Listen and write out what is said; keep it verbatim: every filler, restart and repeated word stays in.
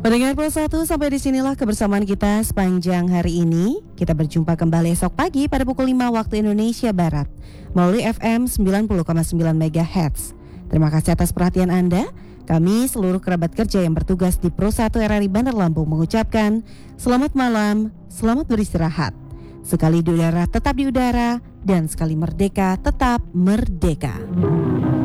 Pendengar Pro satu, sampai disinilah kebersamaan kita sepanjang hari ini. Kita berjumpa kembali esok pagi pada pukul lima waktu Indonesia Barat melalui F M sembilan puluh koma sembilan megahertz. Terima kasih atas perhatian Anda. Kami seluruh kerabat kerja yang bertugas di Pro satu R R I Bandar Lampung mengucapkan selamat malam, selamat beristirahat. Sekali di udara tetap di udara, dan sekali merdeka tetap merdeka.